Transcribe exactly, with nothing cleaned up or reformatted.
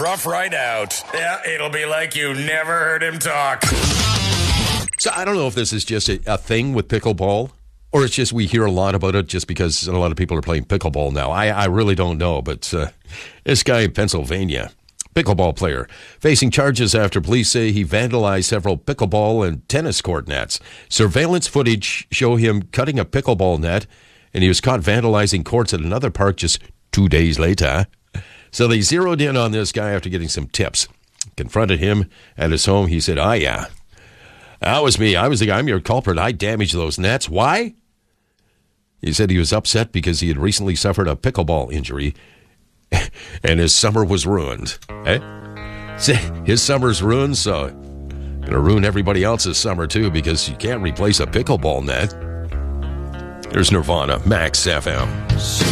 rough right out. Yeah, it'll be like you never heard him talk. So I don't know if this is just a, a thing with pickleball, or it's just we hear a lot about it just because a lot of people are playing pickleball now. I, I really don't know, but uh, this guy in Pennsylvania, pickleball player, facing charges after police say he vandalized several pickleball and tennis court nets. Surveillance footage show him cutting a pickleball net, and he was caught vandalizing courts at another park just two days later. So they zeroed in on this guy after getting some tips. Confronted him at his home. He said, "Ah, yeah. That was me. I was the guy. I'm your culprit. I damaged those nets. Why?" He said he was upset because he had recently suffered a pickleball injury and his summer was ruined. Eh? His summer's ruined, so going to ruin everybody else's summer too because you can't replace a pickleball net. There's Nirvana, Max F M.